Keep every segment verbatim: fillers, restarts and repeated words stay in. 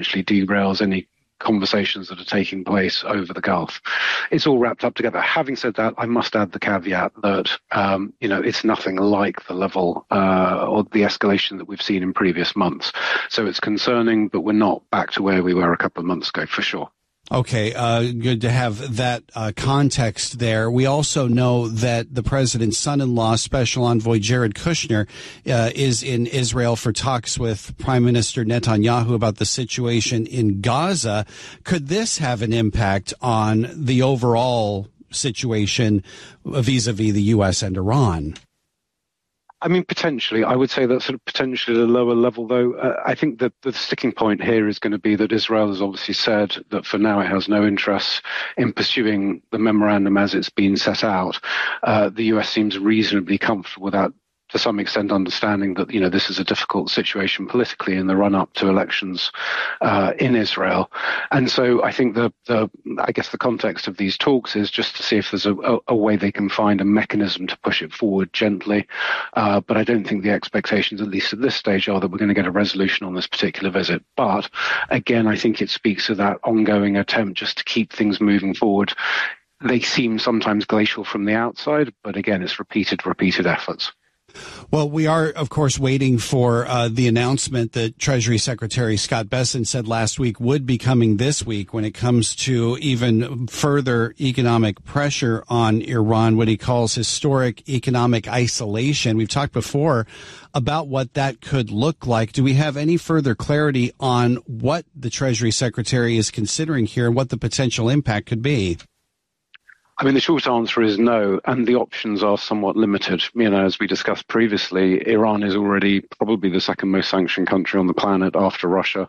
actually derails any conversations that are taking place over the Gulf. It's all wrapped up together. Having said that, I must add the caveat that, um, you know, it's nothing like the level uh, or the escalation that we've seen in previous months. So it's concerning, but we're not back to where we were a couple of months ago, for sure. Okay, uh, good to have that uh, context there. We also know that the president's son-in-law, Special Envoy Jared Kushner, uh, is in Israel for talks with Prime Minister Netanyahu about the situation in Gaza. Could this have an impact on the overall situation vis-a-vis the U S and Iran? I mean, potentially. I would say that sort of potentially at a lower level, though. Uh, I think that the sticking point here is going to be that Israel has obviously said that for now it has no interest in pursuing the memorandum as it's been set out. Uh, the U S seems reasonably comfortable with that, to some extent understanding that, you know, this is a difficult situation politically in the run-up to elections uh, in Israel. And so I think the, the, I guess the context of these talks is just to see if there's a, a, a way they can find a mechanism to push it forward gently. Uh, but I don't think the expectations, at least at this stage, are that we're going to get a resolution on this particular visit. But again, I think it speaks to that ongoing attempt just to keep things moving forward. They seem sometimes glacial from the outside, but again, it's repeated, repeated efforts. Well, we are, of course, waiting for uh, the announcement that Treasury Secretary Scott Bessent said last week would be coming this week when it comes to even further economic pressure on Iran, what he calls historic economic isolation. We've talked before about what that could look like. Do we have any further clarity on what the Treasury Secretary is considering here and what the potential impact could be? I mean, the short answer is no, and the options are somewhat limited. You know, as we discussed previously, Iran is already probably the second most sanctioned country on the planet after Russia.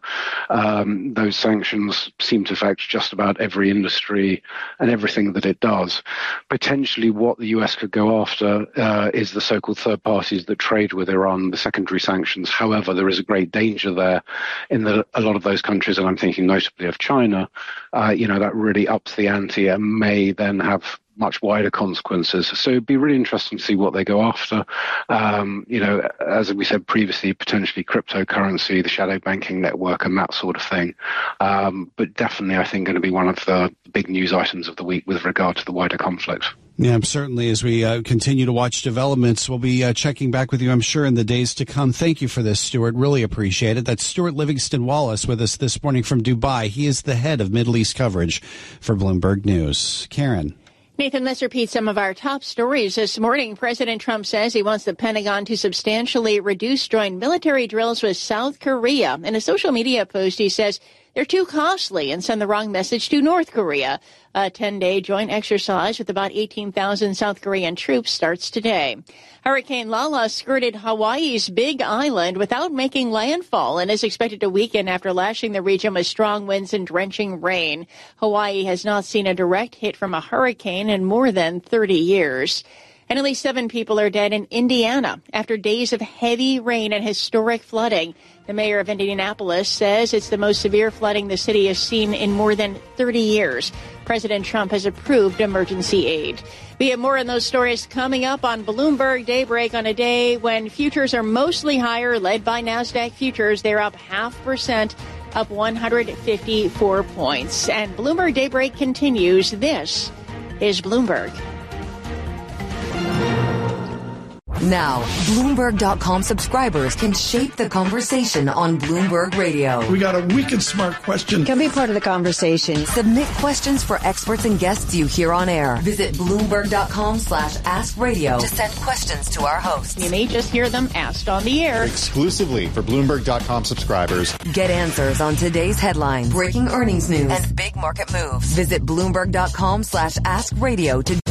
Um, those sanctions seem to affect just about every industry and everything that it does. Potentially what the U S could go after uh, is the so-called third parties that trade with Iran, the secondary sanctions. However, there is a great danger there in that a lot of those countries, and I'm thinking notably of China, uh, you know, that really ups the ante and may then have much wider consequences. So it'd be really interesting to see what they go after. Um, you know, as we said previously, potentially cryptocurrency, the shadow banking network and that sort of thing. Um, but definitely, I think, going to be one of the big news items of the week with regard to the wider conflict. Yeah, certainly. As we uh, continue to watch developments, we'll be uh, checking back with you, I'm sure, in the days to come. Thank you for this, Stuart. Really appreciate it. That's Stuart Livingston Wallace with us this morning from Dubai. He is the head of Middle East coverage for Bloomberg News. Karen. Nathan, let's repeat some of our top stories this morning. President Trump says he wants the Pentagon to substantially reduce joint military drills with South Korea. In a social media post, he says they're too costly and send the wrong message to North Korea. A ten-day joint exercise with about eighteen thousand South Korean troops starts today. Hurricane Lala skirted Hawaii's Big Island without making landfall and is expected to weaken after lashing the region with strong winds and drenching rain. Hawaii has not seen a direct hit from a hurricane in more than thirty years. And at least seven people are dead in Indiana after days of heavy rain and historic flooding. The mayor of Indianapolis says it's the most severe flooding the city has seen in more than thirty years. President Trump has approved emergency aid. We have more on those stories coming up on Bloomberg Daybreak on a day when futures are mostly higher, led by NASDAQ futures. They're up half percent, up one hundred fifty-four points. And Bloomberg Daybreak continues. This is Bloomberg. Now, Bloomberg dot com subscribers can shape the conversation on Bloomberg Radio. We got a wicked smart question. Can be part of the conversation. Submit questions for experts and guests you hear on air. Visit Bloomberg dot com slash ask radio to send questions to our hosts. You may just hear them asked on the air. Exclusively for Bloomberg dot com subscribers. Get answers on today's headlines, breaking earnings news, and big market moves. Visit Bloomberg dot com slash ask radio to